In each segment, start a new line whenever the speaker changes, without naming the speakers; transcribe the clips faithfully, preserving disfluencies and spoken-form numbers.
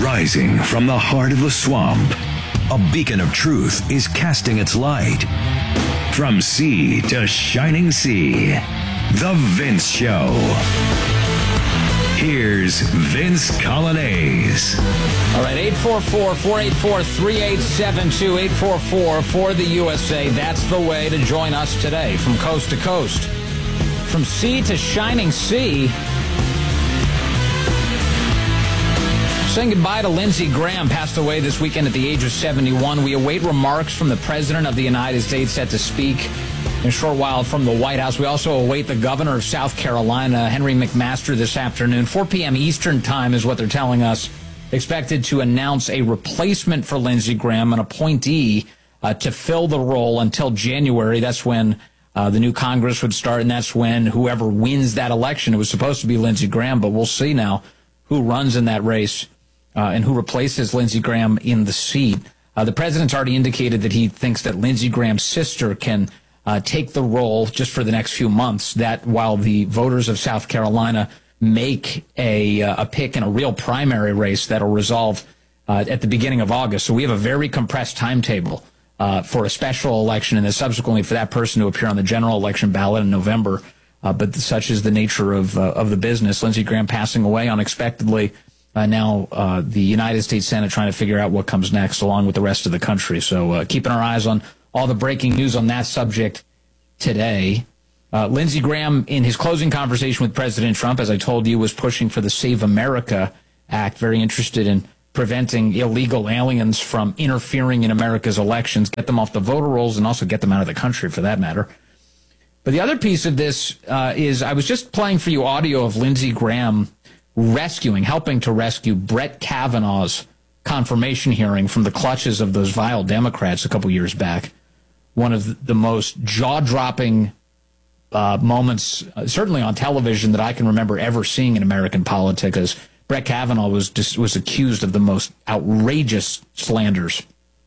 Rising from the heart of the swamp, a beacon of truth is casting its light. From sea to shining sea, The Vince Show. Here's Vince Coglianese.
All right, eight four four, four eight four, three eight seven two, eight four four for the U S A. That's the way to join us today from coast to coast. From sea to shining sea. Saying goodbye to Lindsey Graham, passed away this weekend at the age of seventy-one. We await remarks from the President of the United States set to speak in a short while from the White House. We also await the governor of South Carolina, Henry McMaster, this afternoon. four p.m. Eastern time is what they're telling us. Expected to announce a replacement for Lindsey Graham, an appointee uh, to fill the role until January. That's when uh, the new Congress would start, and that's when whoever wins that election, it was supposed to be Lindsey Graham, but we'll see now who runs in that race uh, and who replaces Lindsey Graham in the seat. Uh, the president's already indicated that he thinks that Lindsey Graham's sister can Uh, take the role just for the next few months, that while the voters of South Carolina make a, uh, a pick in a real primary race that'll resolve uh, at the beginning of August. So we have a very compressed timetable uh, for a special election and then subsequently for that person to appear on the general election ballot in November. Uh, but such is the nature of, uh, of the business. Lindsey Graham passing away unexpectedly. Uh, now uh, the United States Senate trying to figure out what comes next along with the rest of the country. So uh, keeping our eyes on all the breaking news on that subject today. Uh, Lindsey Graham, in his closing conversation with President Trump, as I told you, was pushing for the Save America Act, very interested in preventing illegal aliens from interfering in America's elections, get them off the voter rolls, and also get them out of the country, for that matter. But the other piece of this uh, is I was just playing for you audio of Lindsey Graham rescuing, helping to rescue Brett Kavanaugh's confirmation hearing from the clutches of those vile Democrats a couple years back. One of the most jaw-dropping uh, moments, uh, certainly on television, that I can remember ever seeing in American politics, as Brett Kavanaugh was just, was accused of the most outrageous slanders.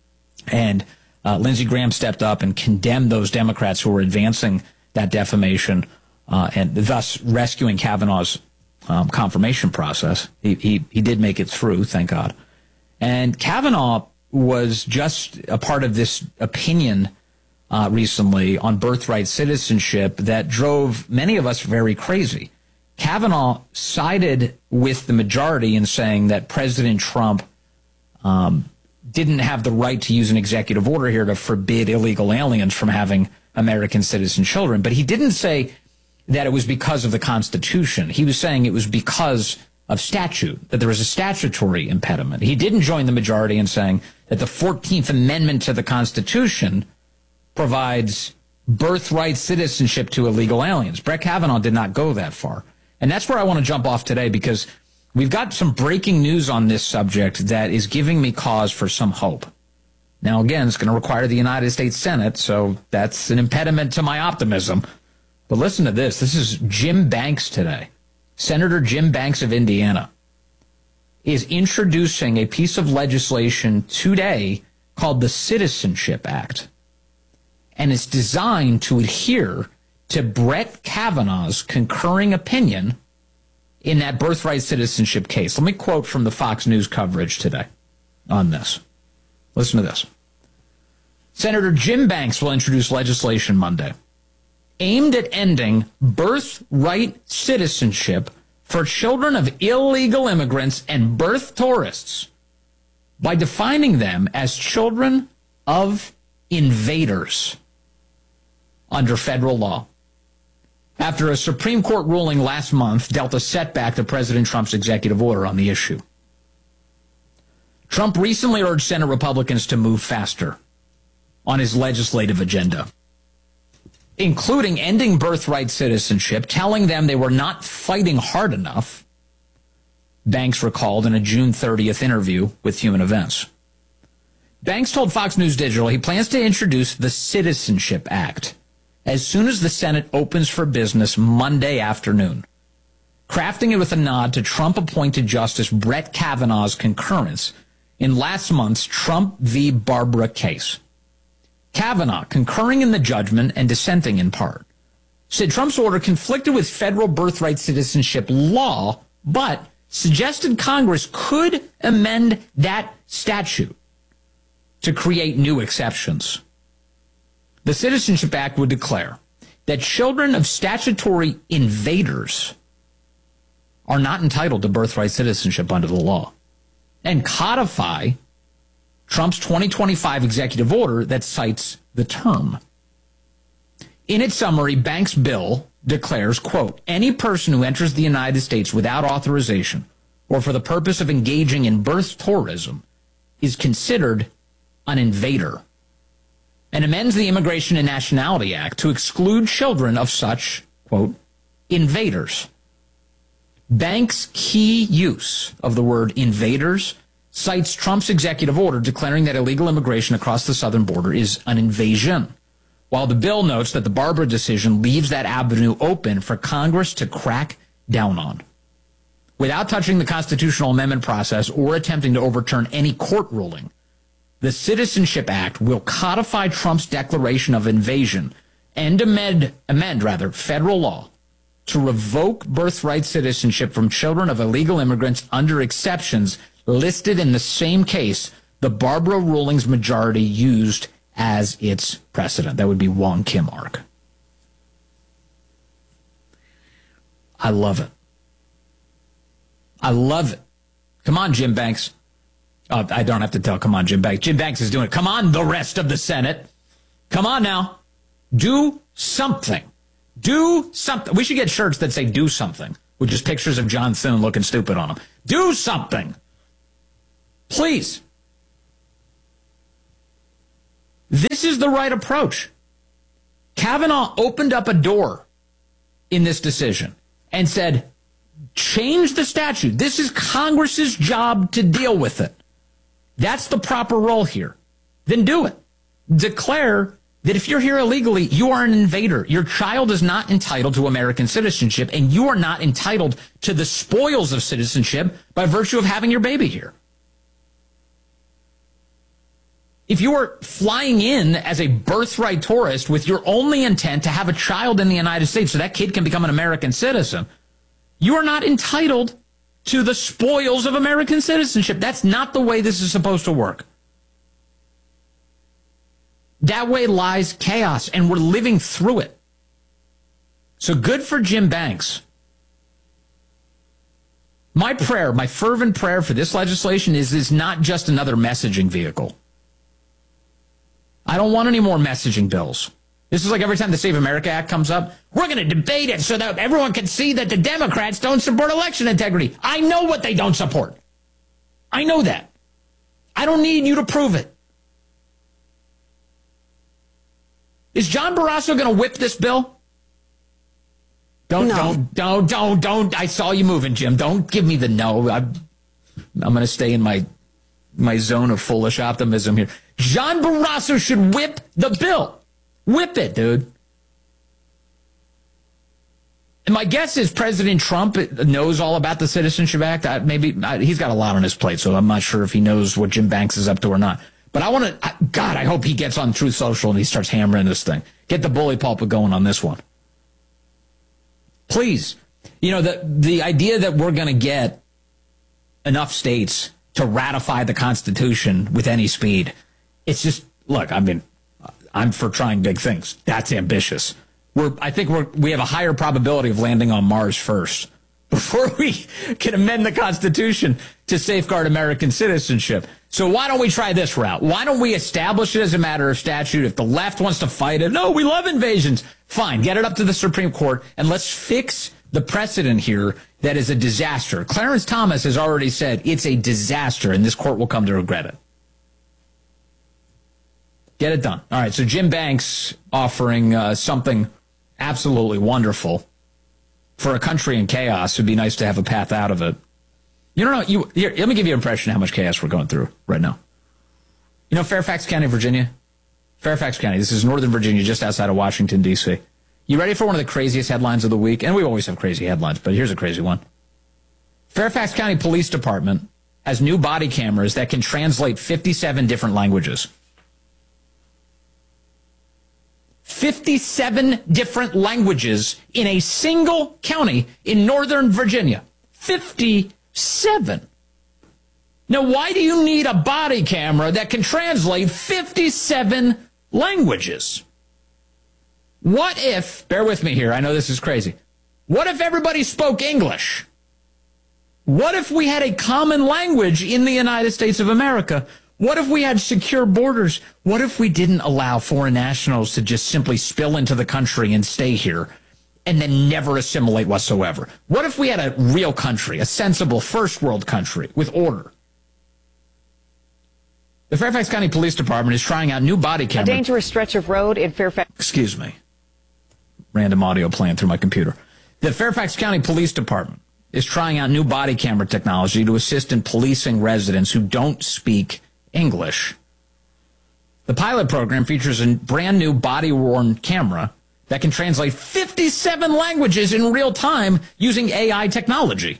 And uh, Lindsey Graham stepped up and condemned those Democrats who were advancing that defamation uh, and thus rescuing Kavanaugh's um, confirmation process. He, he, he did make it through, thank God. And Kavanaugh was just a part of this opinion uh, recently on birthright citizenship that drove many of us very crazy. Kavanaugh sided with the majority in saying that President Trump um, didn't have the right to use an executive order here to forbid illegal aliens from having American citizen children. But he didn't say that it was because of the Constitution. He was saying it was because of statute, that there was a statutory impediment. He didn't join the majority in saying that the fourteenth Amendment to the Constitution provides birthright citizenship to illegal aliens. Brett Kavanaugh did not go that far. And that's where I want to jump off today, because we've got some breaking news on this subject that is giving me cause for some hope. Now, again, it's going to require the United States Senate, so that's an impediment to my optimism. But listen to this. This is Jim Banks today. Senator Jim Banks of Indiana is introducing a piece of legislation today called the Citizenship Act. And it's designed to adhere to Brett Kavanaugh's concurring opinion in that birthright citizenship case. Let me quote from the Fox News coverage today on this. Listen to this. Senator Jim Banks will introduce legislation Monday aimed at ending birthright citizenship for children of illegal immigrants and birth tourists by defining them as children of invaders under federal law. After a Supreme Court ruling last month dealt a setback to President Trump's executive order on the issue. Trump recently urged Senate Republicans to move faster on his legislative agenda, including ending birthright citizenship, telling them they were not fighting hard enough, Banks recalled in a June thirtieth interview with Human Events. Banks told Fox News Digital he plans to introduce the Citizenship Act as soon as the Senate opens for business Monday afternoon, crafting it with a nod to Trump-appointed Justice Brett Kavanaugh's concurrence in last month's Trump v. Barbara case. Kavanaugh, concurring in the judgment and dissenting in part, said Trump's order conflicted with federal birthright citizenship law, but suggested Congress could amend that statute to create new exceptions. The Citizenship Act would declare that children of statutory invaders are not entitled to birthright citizenship under the law, and codify Trump's twenty twenty-five executive order that cites the term. In its summary, Banks' bill declares, quote, any person who enters the United States without authorization or for the purpose of engaging in birth tourism is considered an invader, and amends the Immigration and Nationality Act to exclude children of such, quote, invaders. Banks' key use of the word invaders cites Trump's executive order declaring that illegal immigration across the southern border is an invasion, while the bill notes that the Barbara decision leaves that avenue open for Congress to crack down on. Without touching the constitutional amendment process or attempting to overturn any court ruling, the Citizenship Act will codify Trump's declaration of invasion and amend, amend rather, federal law to revoke birthright citizenship from children of illegal immigrants under exceptions listed in the same case the Barbara ruling's majority used as its precedent. That would be Wong Kim Ark. I love it. I love it. Come on, Jim Banks. Oh, I don't have to tell. Come on, Jim Banks. Jim Banks is doing it. Come on, the rest of the Senate. Come on now. Do something. Do something. We should get shirts that say do something, with just pictures of John Thune looking stupid on them. Do something. Please. This is the right approach. Kavanaugh opened up a door in this decision and said, change the statute. This is Congress's job to deal with it. That's the proper role here. Then do it. Declare that if you're here illegally, you are an invader. Your child is not entitled to American citizenship, and you are not entitled to the spoils of citizenship by virtue of having your baby here. If you are flying in as a birthright tourist with your only intent to have a child in the United States so that kid can become an American citizen, you are not entitled to the spoils of American citizenship. That's not the way this is supposed to work. That way lies chaos, and we're living through it. So good for Jim Banks. My prayer, my fervent prayer for this legislation is, is not just another messaging vehicle. I don't want any more messaging bills. This is like every time the Save America Act comes up, we're going to debate it so that everyone can see that the Democrats don't support election integrity. I know what they don't support. I know that. I don't need you to prove it. Is John Barrasso going to whip this bill? Don't,
no.
don't, don't, don't, don't. I saw you moving, Jim. Don't give me the no. I'm, I'm going to stay in my my zone of foolish optimism here. John Barrasso should whip the bill. Whip it, dude. And my guess is President Trump knows all about the Citizenship Act. I, maybe I, he's got a lot on his plate, so I'm not sure if he knows what Jim Banks is up to or not. But I want to, God, I hope he gets on Truth Social and he starts hammering this thing. Get the bully pulpit going on this one. Please. You know, the, the idea that we're going to get enough states to ratify the Constitution with any speed, it's just, look, I mean, I'm for trying big things. That's ambitious. We're, I think we're, we have a higher probability of landing on Mars first before we can amend the Constitution to safeguard American citizenship. So why don't we try this route? Why don't we establish it as a matter of statute? If the left wants to fight it, no, we love invasions. Fine, get it up to the Supreme Court, and let's fix the precedent here that is a disaster. Clarence Thomas has already said it's a disaster, and this court will come to regret it. Get it done. All right, so Jim Banks offering uh, something absolutely wonderful for a country in chaos. It'd be nice to have a path out of it. You don't know, you, here, let me give you an impression of how much chaos we're going through right now. You know Fairfax County, Virginia? Fairfax County, this is Northern Virginia, just outside of Washington, D C You ready for one of the craziest headlines of the week? And we always have crazy headlines, but here's a crazy one. Fairfax County Police Department has new body cameras that can translate fifty-seven different languages. fifty-seven different languages in a single county in Northern Virginia. fifty-seven fifty-seven. Now, why do you need a body camera that can translate fifty-seven languages? What if, bear with me here, I know this is crazy. What if everybody spoke English? What if we had a common language in the United States of America? What if we had secure borders? What if we didn't allow foreign nationals to just simply spill into the country and stay here and then never assimilate whatsoever? What if we had a real country, a sensible first world country with order? The Fairfax County Police Department is trying out new body cameras.
A dangerous stretch of road in Fairfax.
Excuse me. Random audio playing through my computer. The Fairfax County Police Department is trying out new body camera technology to assist in policing residents who don't speak English. The pilot program features a brand new body-worn camera that can translate fifty-seven languages in real time using A I technology.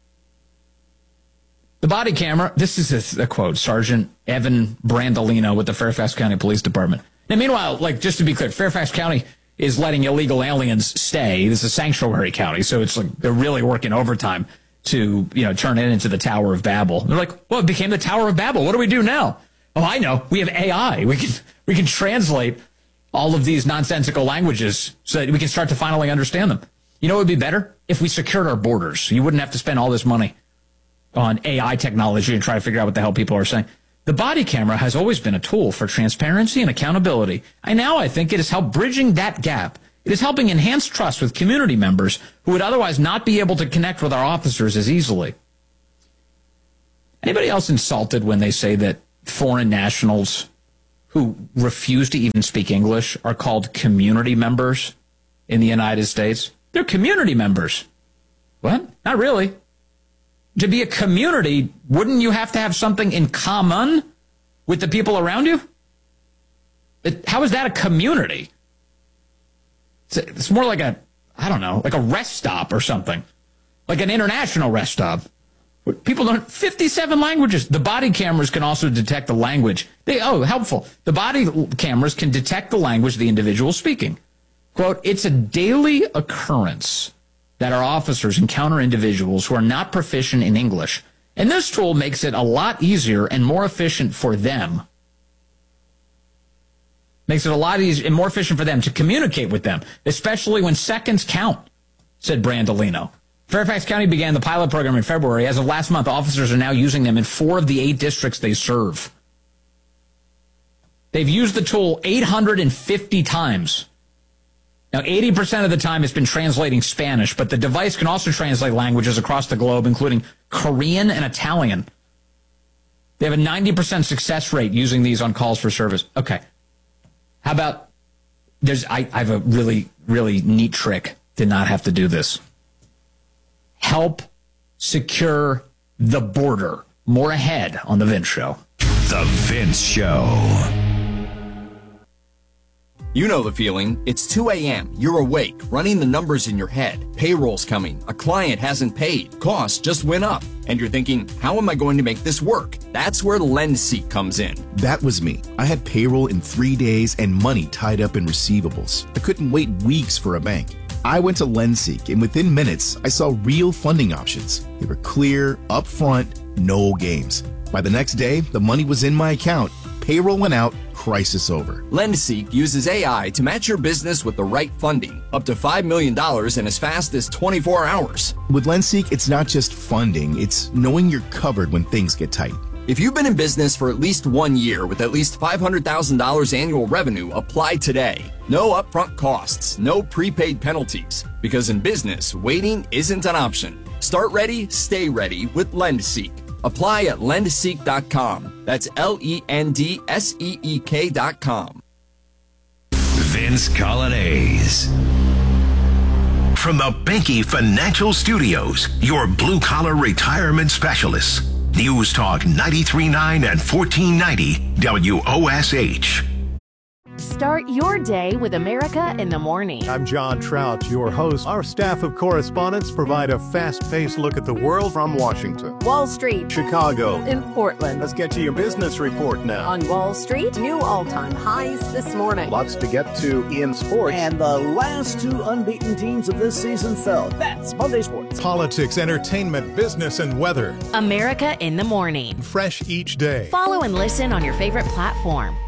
The body camera, this is a, a quote, Sergeant Evan Brandolino with the Fairfax County Police Department. Now, meanwhile, like, just to be clear, Fairfax County is letting illegal aliens stay. This is a sanctuary county, so it's like they're really working overtime to, you know, turn it into the Tower of Babel. They're like, well, it became the Tower of Babel. What do we do now? Oh, I know. We have A I. We can we can translate all of these nonsensical languages so that we can start to finally understand them. You know what would be better? If we secured our borders. You wouldn't have to spend all this money on A I technology and try to figure out what the hell people are saying. The body camera has always been a tool for transparency and accountability. And now I think it has helped bridging that gap. It is helping enhance trust with community members who would otherwise not be able to connect with our officers as easily. Anybody else insulted when they say that foreign nationals who refuse to even speak English are called community members in the United States? They're community members. What? Not really. To be a community, wouldn't you have to have something in common with the people around you? It, how is that a community? It's, it's more like a, I don't know, like a rest stop or something. Like an international rest stop. People don't, fifty-seven languages. The body cameras can also detect the language. They, oh, helpful. The body cameras can detect the language the individual is speaking. Quote, it's a daily occurrence that our officers encounter individuals who are not proficient in English. And this tool makes it a lot easier and more efficient for them. Makes it a lot easier and more efficient for them to communicate with them, especially when seconds count, said Brandolino. Fairfax County began the pilot program in February. As of last month, officers are now using them in four of the eight districts they serve. They've used the tool eight hundred fifty times. Now, eighty percent of the time it's been translating Spanish, but the device can also translate languages across the globe, including Korean and Italian. They have a ninety percent success rate using these on calls for service. Okay. How about, there's, I, I have a really, really neat trick. Did not have to do this. Help secure the border. More ahead on The Vince Show.
The Vince Show.
You know the feeling. It's two a.m. You're awake, running the numbers in your head. Payroll's coming. A client hasn't paid. Costs just went up. And you're thinking, how am I going to make this work? That's where LendSeek comes in.
That was me. I had payroll in three days and money tied up in receivables. I couldn't wait weeks for a bank. I went to LendSeek, and within minutes, I saw real funding options. They were clear, upfront, no games. By the next day, the money was in my account. Payroll went out, crisis over.
LendSeek uses A I to match your business with the right funding, up to five million dollars in as fast as twenty-four hours.
With LendSeek, it's not just funding, it's knowing you're covered when things get tight.
If you've been in business for at least one year with at least five hundred thousand dollars annual revenue, apply today. No upfront costs, no prepaid penalties, because in business, waiting isn't an option. Start ready, stay ready with LendSeek. Apply at lend seek dot com. That's L E N D S E E K dot com.
Vince Colonnese.
From the Benke Financial Studios, your blue-collar retirement specialists. News Talk ninety-three point nine and fourteen ninety W O S H.
Start your day with America in the Morning.
I'm John Trout, your host. Our staff of correspondents provide a fast-paced look at the world from Washington,
Wall Street,
Chicago,
in Portland.
Let's get to your business report now.
On Wall Street, new all-time highs this morning.
Lots to get to in sports.
And the last two unbeaten teams of this season fell. That's Monday Sports.
Politics, entertainment, business, and weather.
America in the Morning.
Fresh each day.
Follow and listen on your favorite platform.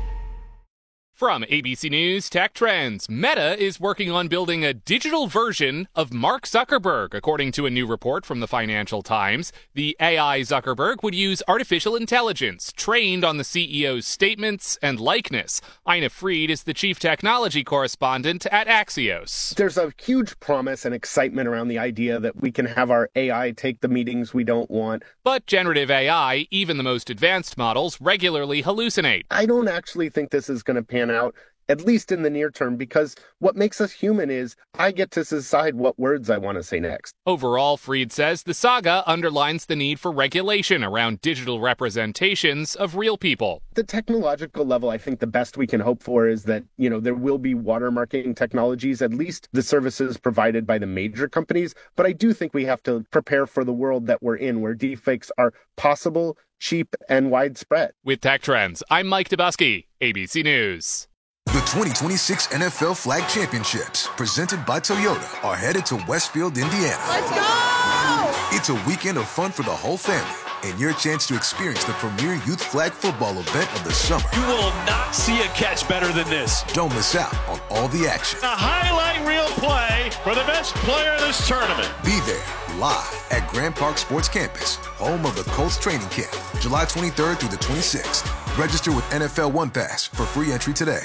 From A B C News Tech Trends, Meta is working on building a digital version of Mark Zuckerberg, according to a new report from the Financial Times. The A I Zuckerberg would use artificial intelligence trained on the C E O's statements and likeness. Ina Fried is the chief technology correspondent at Axios.
There's a huge promise and excitement around the idea that we can have our A I take the meetings we don't want.
But generative A I, even the most advanced models, regularly hallucinate.
I don't actually think this is going to pan out, at least in the near term, because what makes us human is I get to decide what words I want to say next.
Overall, Fried says the saga underlines the need for regulation around digital representations of real people.
The technological level, I think the best we can hope for is that, you know, there will be watermarking technologies, at least the services provided by the major companies. But I do think we have to prepare for the world that we're in, where deepfakes are possible, cheap, and widespread.
With Tech Trends, I'm Mike Dubusky, A B C News.
The twenty twenty-six N F L Flag Championships, presented by Toyota, are headed to Westfield, Indiana.
Let's go!
It's a weekend of fun for the whole family, and your chance to experience the premier youth flag football event of the summer.
You will not see a catch better than this.
Don't miss out on all the action.
A highlight reel play for the best player of this tournament.
Be there, live at Grand Park Sports Campus, home of the Colts training camp, July twenty-third through the twenty-sixth. Register with N F L One Pass for free entry today.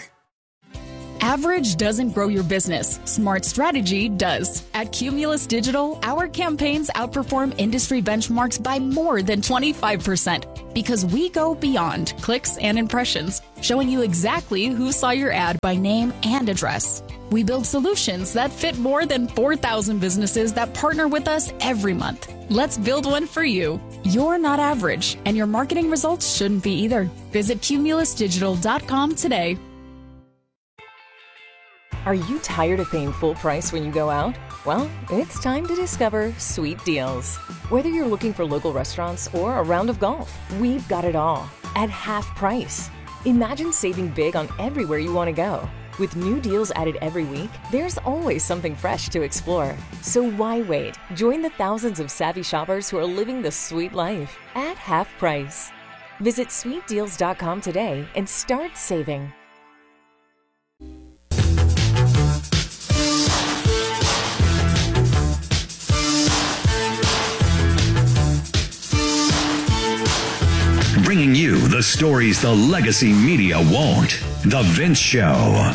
Average doesn't grow your business. Smart strategy does. At Cumulus Digital, our campaigns outperform industry benchmarks by more than twenty-five percent because we go beyond clicks and impressions, showing you exactly who saw your ad by name and address. We build solutions that fit more than four thousand businesses that partner with us every month. Let's build one for you. You're not average, and your marketing results shouldn't be either. Visit cumulus digital dot com today.
Are you tired of paying full price when you go out? Well, it's time to discover Sweet Deals. Whether you're looking for local restaurants or a round of golf, we've got it all at half price. Imagine saving big on everywhere you want to go. With new deals added every week, there's always something fresh to explore. So why wait? Join the thousands of savvy shoppers who are living the sweet life at half price. Visit sweet deals dot com today and start saving.
Bringing you the stories the legacy media won't. The Vince Show.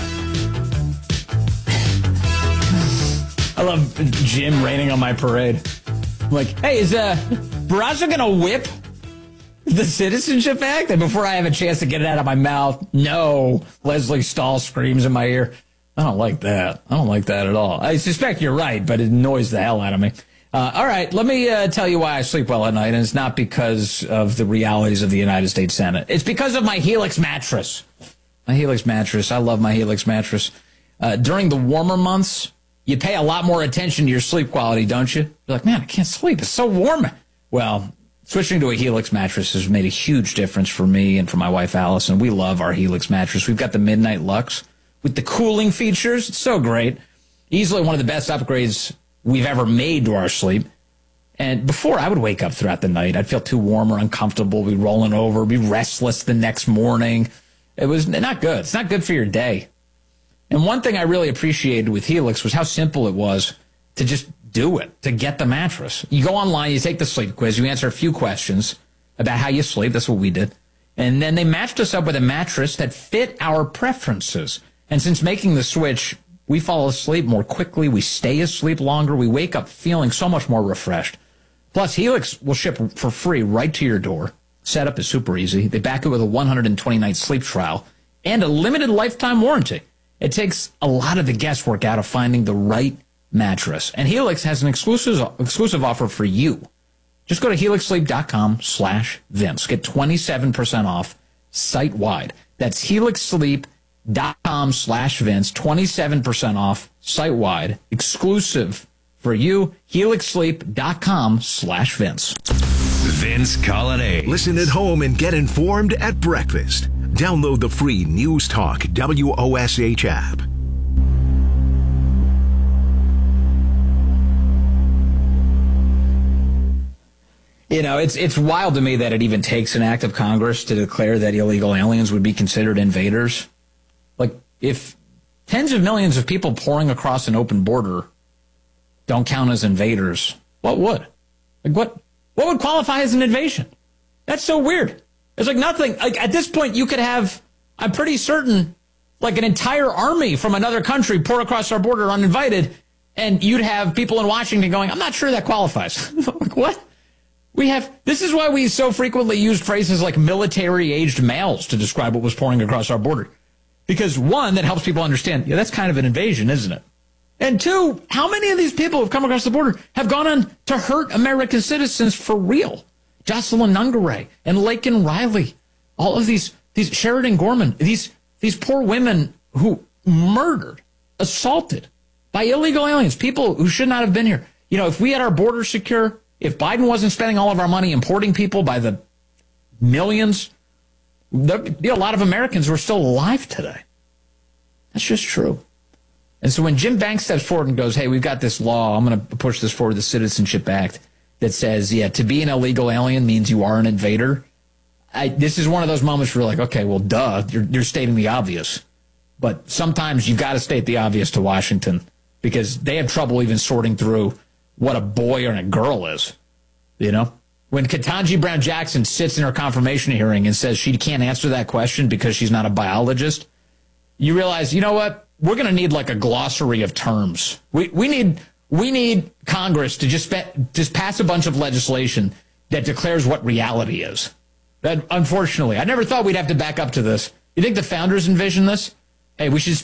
I love Jim raining on my parade. I'm like, hey, is uh, Barraza going to whip the Citizenship Act? And before I have a chance to get it out of my mouth, no, Leslie Stahl screams in my ear. I don't like that. I don't like that at all. I suspect you're right, but it annoys the hell out of me. Uh, all right, let me uh, tell you why I sleep well at night, and it's not because of the realities of the United States Senate. It's because of my Helix mattress. My Helix mattress. I love my Helix mattress. Uh, during the warmer months, you pay a lot more attention to your sleep quality, don't you? You're like, man, I can't sleep. It's so warm. Well, switching to a Helix mattress has made a huge difference for me and for my wife, Allison. We love our Helix mattress. We've got the Midnight Lux with the cooling features. It's so great. Easily one of the best upgrades we've ever made to our sleep. And before, I would wake up throughout the night. I'd feel too warm or uncomfortable, be rolling over, be restless the next morning. It was not good. It's not good for your day. And one thing I really appreciated with Helix was how simple it was to just do it, to get the mattress. You go online, you take the sleep quiz, you answer a few questions about how you sleep. That's what we did. And then they matched us up with a mattress that fit our preferences. And since making the switch, we fall asleep more quickly, we stay asleep longer, we wake up feeling so much more refreshed. Plus, Helix will ship for free right to your door. Setup is super easy. They back it with a one hundred twenty night sleep trial and a limited lifetime warranty. It takes a lot of the guesswork out of finding the right mattress. And Helix has an exclusive exclusive offer for you. Just go to helix sleep dot com slash Vince. Get twenty-seven percent off site-wide. That's helix sleep helixsleep.com slash Vince, twenty-seven percent off site-wide, exclusive for you, helixsleep.com slash Vince.
Vince Colonnade.
Listen at home and get informed at breakfast. Download the free News Talk W O S H app.
You know, it's it's wild to me that it even takes an act of Congress to declare that illegal aliens would be considered invaders. Like, if tens of millions of people pouring across an open border don't count as invaders, what would? Like, what what would qualify as an invasion? That's so weird. It's like nothing. Like, at this point, you could have, I'm pretty certain, like an entire army from another country pour across our border uninvited, and you'd have people in Washington going, I'm not sure that qualifies. Like, what? We have, this is why we so frequently used phrases like military-aged males to describe what was pouring across our border. Because one, that helps people understand, yeah, that's kind of an invasion, isn't it? And two, how many of these people who've come across the border have gone on to hurt American citizens for real? Jocelyn Nungaray and Laken Riley, all of these, these Sheridan Gorman, these, these poor women who murdered, assaulted by illegal aliens, people who should not have been here. You know, if we had our border secure, if Biden wasn't spending all of our money importing people by the millions, there'd be a lot of Americans who are still alive today. That's just true. And so when Jim Banks steps forward and goes, hey, we've got this law, I'm going to push this forward, the Citizenship Act, that says, yeah, to be an illegal alien means you are an invader. I, this is one of those moments where you're like, okay, well, duh, you're, you're stating the obvious. But sometimes you've got to state the obvious to Washington because they have trouble even sorting through what a boy or a girl is, you know? When Ketanji Brown Jackson sits in her confirmation hearing and says she can't answer that question because she's not a biologist, you realize, you know what? We're going to need like a glossary of terms. We we need we need Congress to just spe- just pass a bunch of legislation that declares what reality is. That, unfortunately, I never thought we'd have to back up to this. You think the founders envisioned this? Hey, we should